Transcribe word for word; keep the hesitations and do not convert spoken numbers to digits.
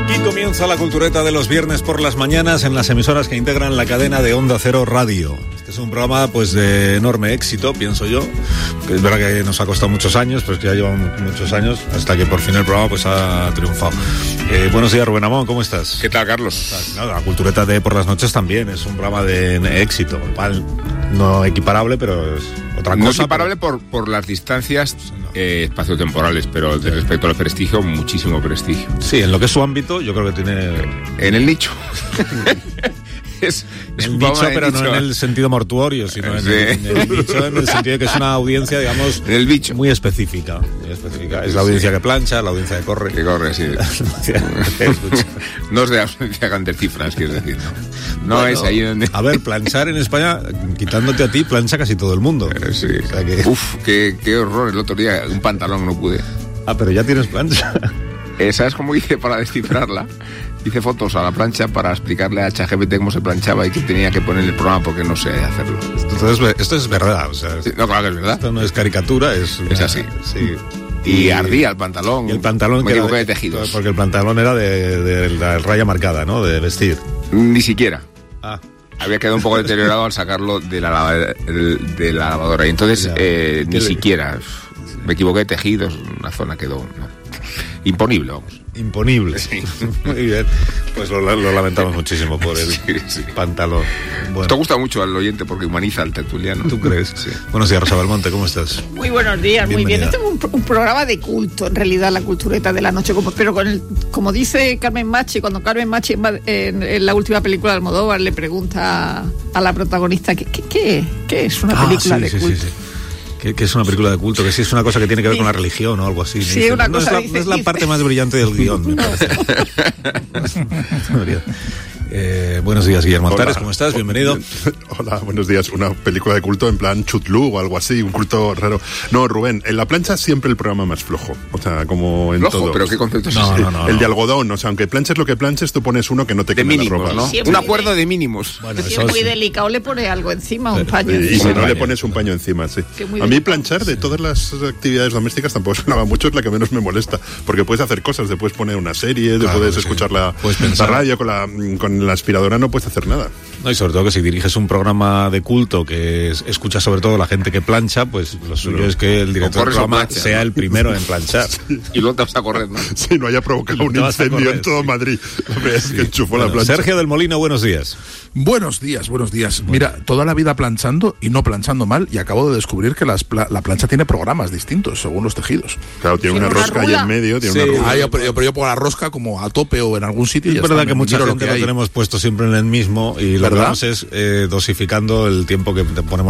Aquí comienza la cultureta de los viernes por las mañanas en las emisoras que integran la cadena de Onda Cero Radio. Este es un programa pues de enorme éxito, pienso yo. Que es verdad que nos ha costado muchos años, pero es que ya llevan muchos años hasta que por fin el programa pues ha triunfado. Eh, buenos días, Rubén Amón, ¿cómo estás? ¿Qué tal, Carlos? Nada, la cultureta de por las noches también es un programa de éxito, cual no equiparable, pero es otra cosa. No equiparable pero... por, por las distancias eh, espaciotemporales, pero sí. Respecto al prestigio, muchísimo prestigio. Sí, en lo que es su ámbito, yo creo que tiene... En el nicho. es, es el un nicho, pero nicho. No en el sentido mortuorio, sino en, sí. el, en el nicho, en el sentido de que es una audiencia, digamos, en el bicho. Muy específica, muy específica. Es la audiencia sí. que plancha, la audiencia que corre. Que corre, sí. No es de audiencia con cifras, quiero decir. No, no bueno, es ahí donde... A ver, planchar en España, quitándote a ti, plancha casi todo el mundo. Eh, sí. O sea que... Uf, qué, qué horror. El otro día, un pantalón no pude. Ah, pero ya tienes plancha. Eh, ¿Sabes cómo hice para descifrarla? Hice fotos a la plancha para explicarle a ChatGPT cómo se planchaba y que tenía que poner el programa porque no sé hacerlo. Entonces, esto es verdad, o sea... Sí, no, claro que es verdad. Esto no es caricatura, es... Una, es así. Sí. Y, y ardía el pantalón. Y el pantalón... Me equivoqué de, de tejidos. Porque el pantalón era de, de, de la raya marcada, ¿no? De vestir. Ni siquiera. Ah. Había quedado un poco deteriorado al sacarlo de la, lava, de la lavadora. Y entonces, eh, ni siquiera... Me equivoqué de tejidos, una zona quedó... ¿no? Imponible, vamos. Imponible. Sí. Muy bien. Pues lo, lo lamentamos muchísimo por el sí, sí. pantalón. Bueno. Te gusta mucho al oyente porque humaniza al tertuliano. ¿Tú crees? Sí. Buenos días, Rosa Belmonte, ¿cómo estás? Muy buenos días, bienvenida. Muy bien. Este es un, un programa de culto, en realidad, la cultureta de la noche. Como, pero con el, como dice Carmen Machi, cuando Carmen Machi en, en, en la última película de Almodóvar le pregunta a la protagonista ¿qué, qué, qué, qué es una película ah, sí, de sí, culto? Sí, sí. Que, que es una película de culto, que sí es una cosa que tiene que ver sí. con la religión o algo así. Sí, dice, una no, cosa es la, dice, no es la dice. parte más brillante del guión, me parece. Eh, buenos días, Guillermo Altares, ¿cómo estás? Bienvenido. Hola, buenos días. Una película de culto en plan Chutlú o algo así, un culto raro. No, Rubén, en la plancha siempre el programa más flojo. O sea, como en ¿Flojo? todo. ¿Pero qué concepto es no, ese? No, no, el no. de algodón, o sea, aunque planches lo que planches, tú pones uno que no te queme mínimos, la ropa. ¿no? Siempre Un acuerdo de, de mínimos. Bueno, si es muy delicado, le pone algo encima, un paño. Y, y si no, paño. le pones un paño encima, sí. A mí delicado. planchar, de todas las actividades domésticas, tampoco sonaba mucho, es la que menos me molesta. Porque puedes hacer cosas, te puedes poner una serie, claro, te puedes sí. escuchar la, puedes la radio, con la, con la aspiradora no puedes hacer nada. No, y sobre todo que si diriges un programa de culto que es, escucha sobre todo la gente que plancha, pues lo suyo no. es que el director del programa plancha, sea ¿no? el primero en planchar. Sí. Y luego te vas a correr, ¿no? Sí, no haya provocado un incendio en todo Madrid. La verdad es sí. que enchufó bueno, la plancha. Sergio del Molino, buenos días. Buenos días, buenos días. Bueno. Mira, toda la vida planchando y no planchando mal, y acabo de descubrir que las pla- la plancha tiene programas distintos según los tejidos. Claro, tiene una, una rosca ahí en medio, tiene sí. una rosca. Ah, yo, pero, yo, pero yo pongo la rosca como a tope o en algún sitio. Es y verdad está, que mucha gente lo, que lo tenemos puesto siempre en el mismo y lo ¿verdad? que vamos es eh, dosificando el tiempo que ponemos